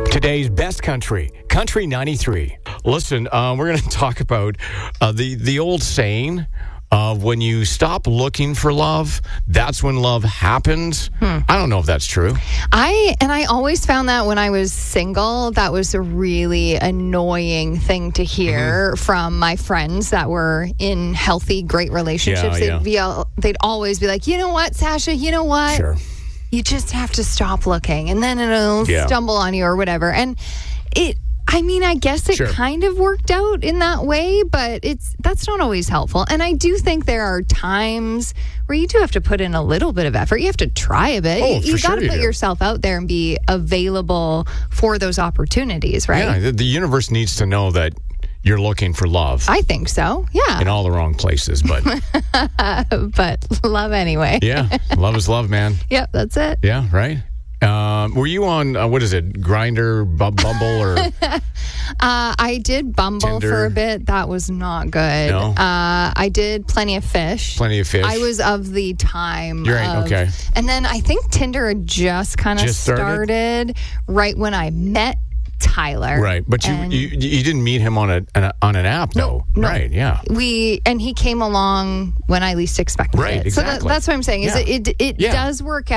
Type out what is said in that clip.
Today's best country, Country 93. Listen, we're going to talk about the old saying of when you stop looking for love, that's when love happens. I don't know if that's true. I always found that when I was single, that was a really annoying thing to hear from my friends that were in healthy, great relationships. They'd always be like, you know what, Sasha, you know what? Sure. You just have to stop looking, and then it'll stumble on you or whatever. And I guess it kind of worked out in that way, but that's not always helpful. And I do think there are times where you do have to put in a little bit of effort. You have to try a bit. You got to put yourself out there and be available for those opportunities, right? Yeah, the universe needs to know that you're looking for love. I think so, yeah. In all the wrong places, but... but love anyway. Yeah, love is love, man. Yep, that's it. Yeah, right? Were you on, what is it, Grindr, Bumble, or... I did Bumble Tinder. for a bit. That was not good. No? I did Plenty of Fish. I was of the time. You're right, okay. And then I think Tinder had just kind of started right when I met Tyler. Right, but you didn't meet him on an app, though. No. Right, yeah. And he came along when I least expected it. Right, exactly. So that's what I'm saying. Is it does work